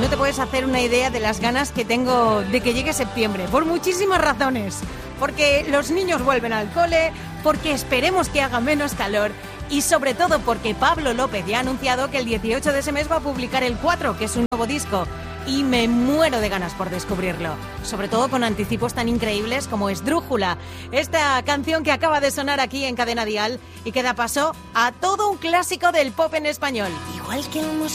no te puedes hacer una idea de las ganas que tengo de que llegue septiembre, por muchísimas razones. Porque los niños vuelven al cole, porque esperemos que haga menos calor y sobre todo porque Pablo López ya ha anunciado que el 18 de ese mes va a publicar el 4, que es un nuevo disco. Y me muero de ganas por descubrirlo, sobre todo con anticipos tan increíbles como Esdrújula, esta canción que acaba de sonar aquí en Cadena Dial y que da paso a todo un clásico del pop en español. Igual que el